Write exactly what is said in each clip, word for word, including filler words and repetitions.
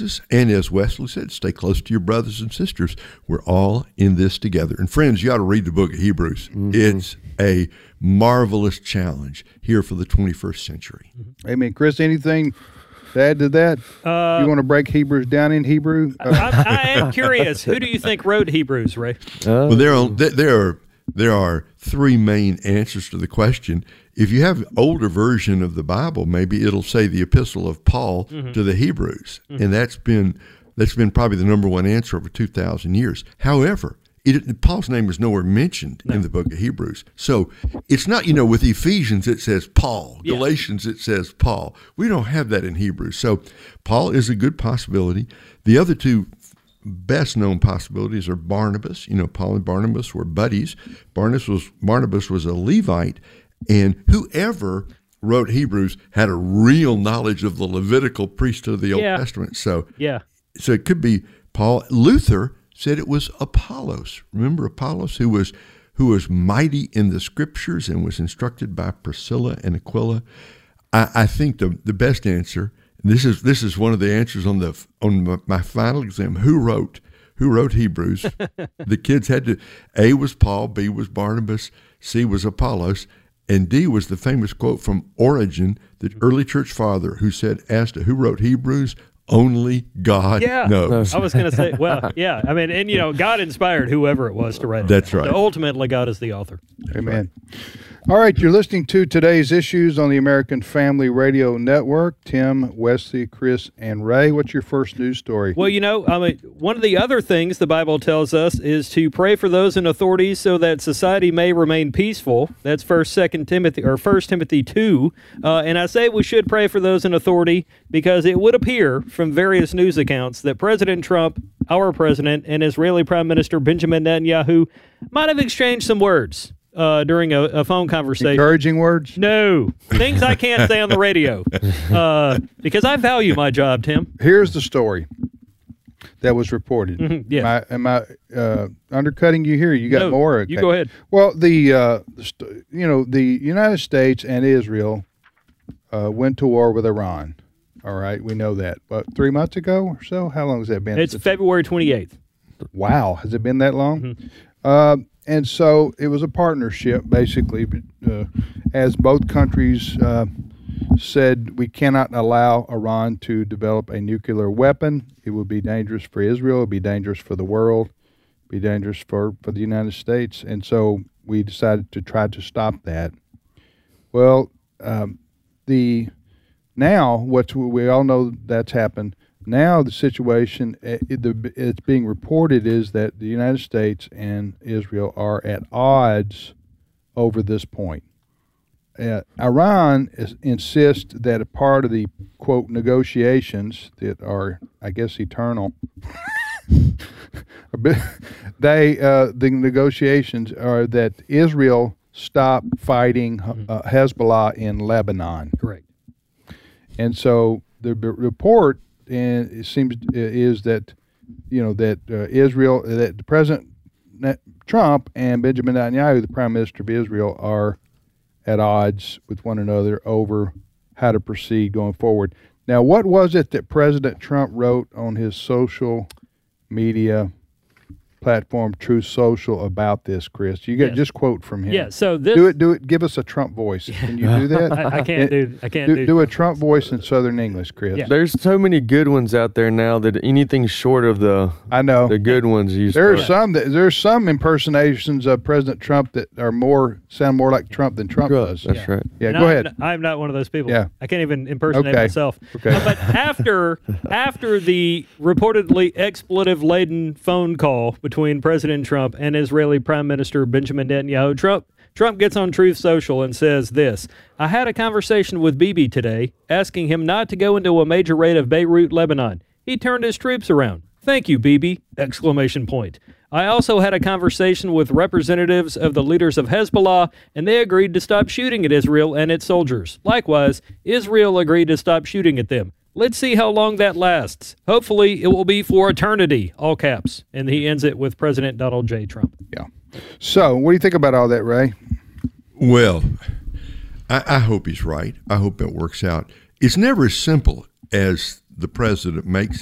Jesus. And as Wesley said, stay close to your brothers and sisters. We're all in this together. And friends, you ought to read the book of Hebrews. Mm-hmm. It's a marvelous challenge here for the twenty-first century. Amen. Chris, anything to add to that? Uh, you want to break Hebrews down in Hebrew? Uh, I, I am curious. Who do you think wrote Hebrews, Ray? Uh, well, there are, there are there are three main answers to the question. If you have an older version of the Bible, maybe it'll say the Epistle of Paul mm-hmm. to the Hebrews, mm-hmm. and that's been that's been probably the number one answer over two thousand years. However, It, Paul's name was nowhere mentioned no. in the book of Hebrews. So it's not, you know, with Ephesians it says Paul. Yeah. Galatians it says Paul. We don't have that in Hebrews. So Paul is a good possibility. The other two best known possibilities are Barnabas. You know, Paul and Barnabas were buddies. Barnabas was, Barnabas was a Levite, and whoever wrote Hebrews had a real knowledge of the Levitical priesthood of the Old yeah. Testament. So, yeah. so it could be Paul. Luther said it was Apollos. Remember Apollos, who was who was mighty in the scriptures and was instructed by Priscilla and Aquila. I, I think the the best answer, this is this is one of the answers on the on my final exam. Who wrote who wrote Hebrews? The kids had to. A was Paul, B was Barnabas, C was Apollos, and D was the famous quote from Origen, the early church father, who said, as to who wrote Hebrews, only God yeah. knows. I was going to say, well, yeah. I mean, and, you know, God inspired whoever it was to write it. That's right. So ultimately, God is the author. Amen. All right, you're listening to Today's Issues on the American Family Radio Network. Tim, Wesley, Chris, and Ray, what's your first news story? Well, you know, I mean, one of the other things the Bible tells us is to pray for those in authority so that society may remain peaceful. That's First, Second Timothy, or First Timothy two. Uh, and I say we should pray for those in authority because it would appear from various news accounts that President Trump, our president, and Israeli Prime Minister Benjamin Netanyahu might have exchanged some words Uh, during a, a phone conversation. Encouraging words? No. Things I can't say on the radio uh, because I value my job, Tim. Here's the story that was reported. Mm-hmm, yeah. Am I, am I uh, undercutting you here? You got no, more? Okay. You go ahead. Well, the, uh, the you know, the United States and Israel uh, went to war with Iran. All right, we know that. But three months ago or so? How long has that been? It's February twenty-eighth. Wow. Has it been that long? Mm-hmm. Uh, and so it was a partnership, basically, uh, as both countries uh, said we cannot allow Iran to develop a nuclear weapon. It would be dangerous for Israel. It would be dangerous for the world. It would be dangerous for, for the United States. And so we decided to try to stop that. Well, um, the now, what we all know that's happened. Now the situation it, the, it's being reported is that the United States and Israel are at odds over this point. Uh, Iran is, insists that a part of the, quote, negotiations that are, I guess, eternal, they uh, the negotiations are that Israel stop fighting uh, Hezbollah in Lebanon. Correct. And so the b- report and it seems is that, you know, that uh, Israel, that President Trump and Benjamin Netanyahu, the Prime Minister of Israel, are at odds with one another over how to proceed going forward. Now, what was it that President Trump wrote on his social media platform, Truth Social, about this, Chris? You got yes. just quote from him. Yeah. So this do it. Do it. Give us a Trump voice. Can you do that? I, I can't do. I can't do, do. Do a Trump voice in Southern English, Chris. Yeah. There's so many good ones out there now that anything short of the I know the good ones. You there are start. some that there's some impersonations of President Trump that are more sound more like Trump than Trump Good. does. That's yeah. right. Yeah. And Go I'm, ahead. I'm not one of those people. Yeah. I can't even impersonate okay. myself. Okay. Uh, but after after the reportedly expletive-laden phone call between President Trump and Israeli Prime Minister Benjamin Netanyahu, Trump Trump gets on Truth Social and says this: I had a conversation with Bibi today, asking him not to go into a major raid of Beirut, Lebanon. He turned his troops around. Thank you, Bibi! Exclamation point. I also had a conversation with representatives of the leaders of Hezbollah, and they agreed to stop shooting at Israel and its soldiers. Likewise, Israel agreed to stop shooting at them. Let's see how long that lasts. Hopefully, it will be for eternity, all caps. And he ends it with President Donald J. Trump. Yeah. So, what do you think about all that, Ray? Well, I, I hope he's right. I hope it works out. It's never as simple as the president makes it.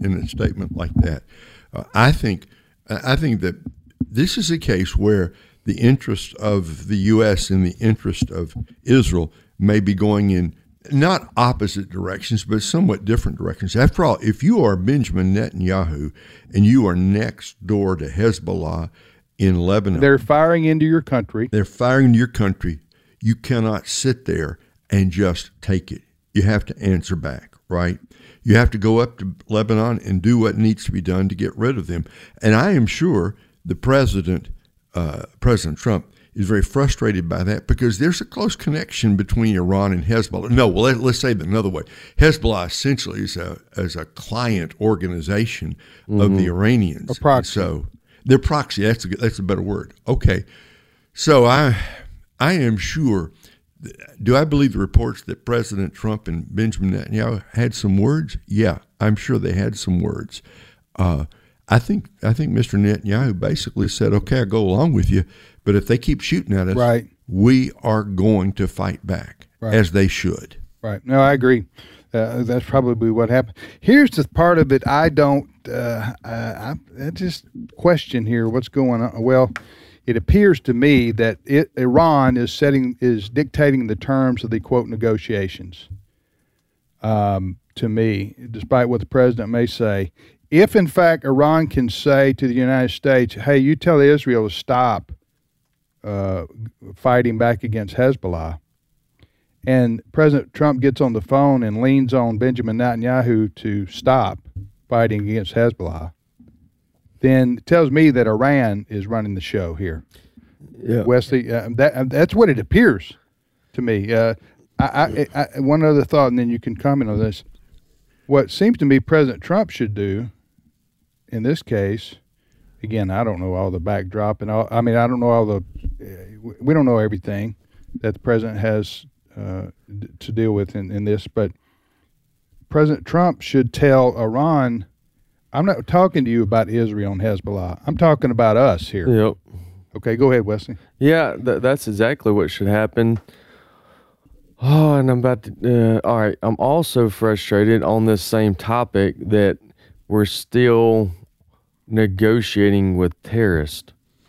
in a statement like that. Uh, I think I think that this is a case where the interest of the U S and the interest of Israel may be going in not opposite directions, but somewhat different directions. After all, if you are Benjamin Netanyahu and you are next door to Hezbollah in Lebanon, They're firing into your country. they're firing into your country, you cannot sit there and just take it. You have to answer back, right? You have to go up to Lebanon and do what needs to be done to get rid of them. And I am sure the president, uh, President Trump, is very frustrated by that because there's a close connection between Iran and Hezbollah. No, well, let, let's say it another way. Hezbollah essentially is a is a client organization mm-hmm. of the Iranians. A proxy. So they're proxy. That's a, that's a better word. Okay. So I I am sure. Do I believe the reports that President Trump and Benjamin Netanyahu had some words? Yeah, I'm sure they had some words. Uh, I think I think Mister Netanyahu basically said, "Okay, I'll go along with you, but if they keep shooting at us, right. we are going to fight back, right. as they should." Right. No, I agree. Uh, that's probably what happened. Here's the part of it I don't. Uh, I, I just question here what's going on. Well, it appears to me that it, Iran is setting is dictating the terms of the quote negotiations. Um, to me, despite what the president may say, if in fact Iran can say to the United States, "Hey, you tell Israel to stop uh, fighting back against Hezbollah," and President Trump gets on the phone and leans on Benjamin Netanyahu to stop fighting against Hezbollah, then it tells me that Iran is running the show here. Yeah, Wesley, uh, that that's what it appears to me. Uh, I, I, I, one other thought, and then you can comment on this. What seems to me President Trump should do in this case, again, I don't know all the backdrop and all. I mean, I don't know all the. Uh, we don't know everything that the president has uh, d- to deal with in, in this, but President Trump should tell Iran, "I'm not talking to you about Israel and Hezbollah. I'm talking about us here." Yep. Okay, go ahead, Wesley. Yeah, th- that's exactly what should happen. Oh, and I'm about to. Uh, all right, I'm also frustrated on this same topic that we're still negotiating with terrorists.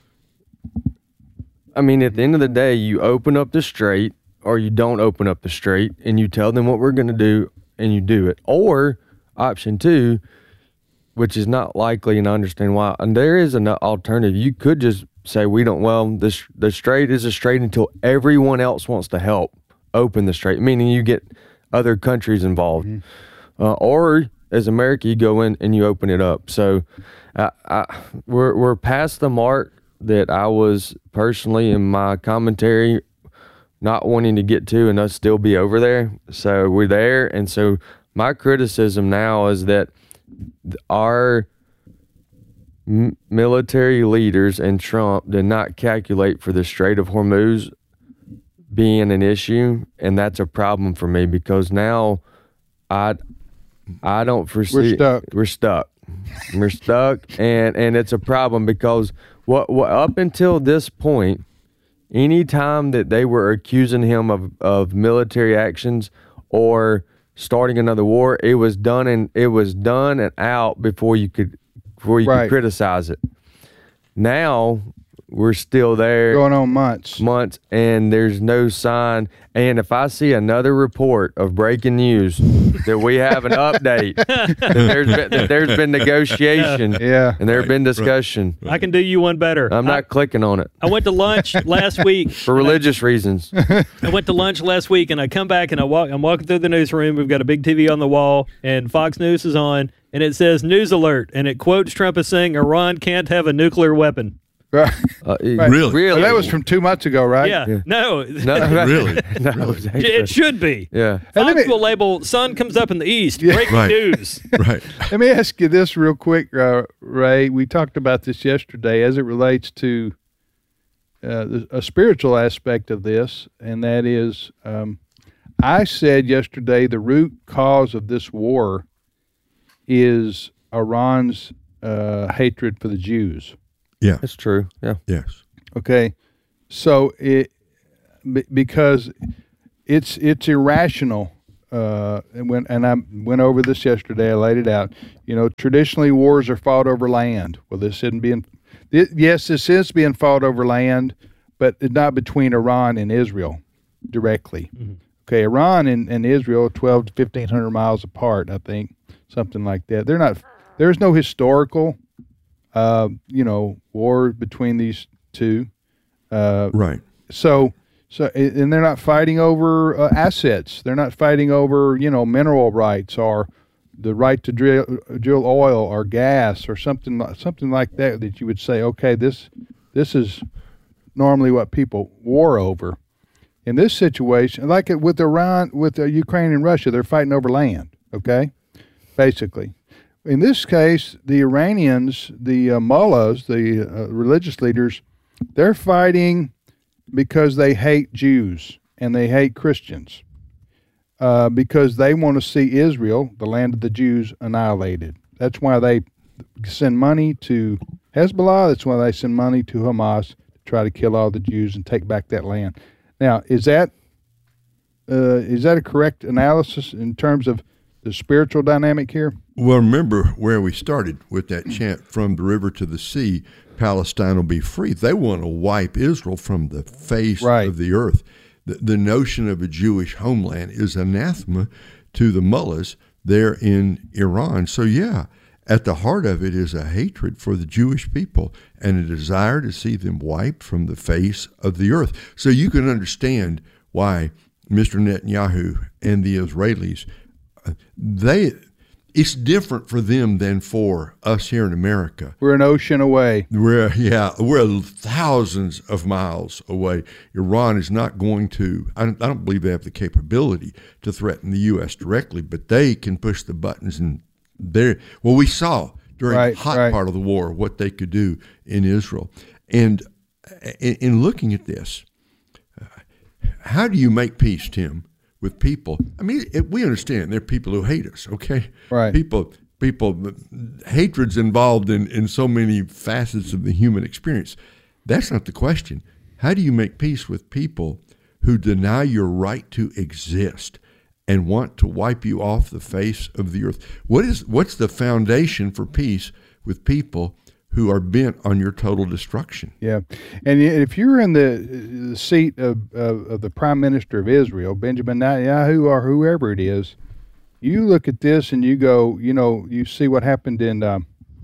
I mean, at the end of the day, you open up the strait or you don't open up the strait, and you tell them what we're going to do, and you do it. Or option two, which is not likely, and I understand why. And there is an alternative. You could just say we don't. Well, this the strait is a strait until everyone else wants to help open the strait, meaning you get other countries involved. Mm-hmm. Uh, or as America, you go in and you open it up. So I, I, we're we're past the mark that I was personally in my commentary not wanting to get to, and us still be over there. So we're there, and so my criticism now is that our m- military leaders and Trump did not calculate for the Strait of Hormuz being an issue, and that's a problem for me because now I I don't foresee We're stuck. We're stuck. We're stuck, and and it's a problem because what what up until this point, any time that they were accusing him of of military actions or starting another war, it was done and it was done and out before you could before you Right. could criticize it. Now we're still there. Going on months. months and there's no sign. And if I see another report of breaking news that we have an update, that there's been, that there's been negotiation Yeah. and there have been discussion, I can do you one better. I'm not I, clicking on it I went to lunch last week. for religious reasons. I went to lunch last week, and I come back and I walk. I'm walking through the newsroom. We've got a big T V on the wall, and Fox News is on, and it says "News Alert," and it quotes Trump as saying Iran can't have a nuclear weapon. Right. Uh, Right. Really? Really? Well, that was from two months ago, right? Yeah, Yeah. no, No, Really? no, it was actually- it should be. yeah. And let Fox me- will label "Sun comes up in the east." Yeah. Breaking Right. news. Right. Let me ask you this real quick, uh, Ray. We talked about this yesterday as it relates to uh, the- a spiritual aspect of this, and that is, um, I said yesterday the root cause of this war is Iran's uh, hatred for the Jews. Yeah. That's true. Yeah. Yes. Okay, so it be- because it's it's irrational uh, and when and I went over this yesterday. I laid it out. You know, traditionally wars are fought over land. Well, this isn't being. It, yes, this is being fought over land, but not between Iran and Israel directly. Mm-hmm. Okay, Iran and, and Israel, twelve to fifteen hundred miles apart, I think, something like that. They're not. There's no historical, uh, you know, war between these two. Uh, right. So. So, and they're not fighting over uh, assets. They're not fighting over, you know, mineral rights or the right to drill, drill oil or gas or something, something like that. That you would say, okay, this, this is normally what people war over. In this situation, like it with Iran, with uh, Ukraine and Russia, they're fighting over land. Okay, basically. In this case, the Iranians, the uh, mullahs, the uh, religious leaders, they're fighting because they hate Jews and they hate Christians, uh, because they want to see Israel, the land of the Jews, annihilated. That's why they send money to Hezbollah. That's why they send money to Hamas to try to kill all the Jews and take back that land. Now, is that uh, is that a correct analysis in terms of the spiritual dynamic here? Well, remember where we started with that chant, from the river to the sea, Palestine will be free. They want to wipe Israel from the face right. of the earth. The, the notion of a Jewish homeland is anathema to the mullahs there in Iran. So, yeah, at the heart of it is a hatred for the Jewish people and a desire to see them wiped from the face of the earth. So you can understand why Mister Netanyahu and the Israelis, they... it's different for them than for us here in America. We're an ocean away. We're yeah, we're thousands of miles away. Iran is not going to. I don't, I don't believe they have the capability to threaten the U S directly, but they can push the buttons. And they well, we saw during right, the hot right. part of the war what they could do in Israel. And in, in looking at this, uh, how do you make peace, Tim, with people? I mean, it, we understand there are people who hate us, okay? Right. People, people, hatred's involved in, in so many facets of the human experience. That's not the question. How do you make peace with people who deny your right to exist and want to wipe you off the face of the earth? What is, what's the foundation for peace with people who are bent on your total destruction? Yeah, and if you're in the, the seat of, of, of the Prime Minister of Israel, Benjamin Netanyahu, or whoever it is, you look at this and you go, you know, you see what happened in uh,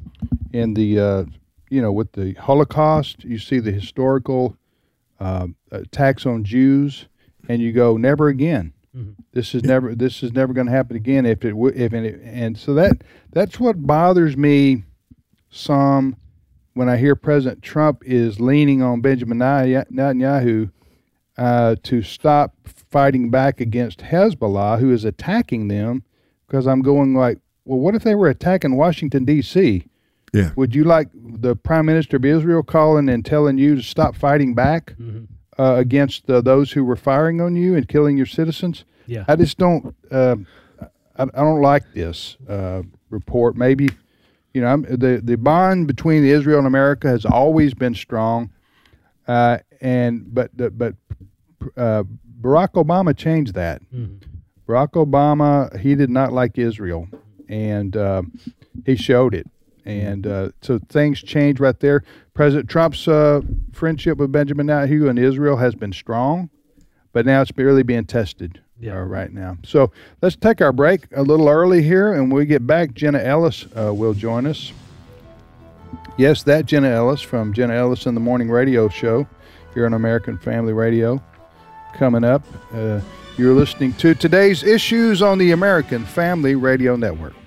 in the, uh, you know, with the Holocaust. You see the historical uh, attacks on Jews, and you go, never again. Mm-hmm. This is never. This is never going to happen again. If it, if it, and so that that's what bothers me some when I hear President Trump is leaning on Benjamin Netanyahu uh, to stop fighting back against Hezbollah, who is attacking them, because I'm going like, well, what if they were attacking Washington, D C? Yeah. Would you like the Prime Minister of Israel calling and telling you to stop fighting back mm-hmm. uh, against uh, those who were firing on you and killing your citizens? Yeah. I just don't, uh, I, I don't like this uh, report. Maybe... You know, the the bond between Israel and America has always been strong, uh, and but but uh, Barack Obama changed that. Mm-hmm. Barack Obama, he did not like Israel, and uh, he showed it. And uh, so things changed right there. President Trump's uh, friendship with Benjamin Netanyahu and Israel has been strong, but now it's barely being tested. Yeah. Uh, right now. So let's take our break a little early here, and when we get back, Jenna Ellis uh, will join us. Yes, that Jenna Ellis from Jenna Ellis in the Morning Radio Show here on American Family Radio. Coming up, uh, you're listening to today's issues on the American Family Radio Network.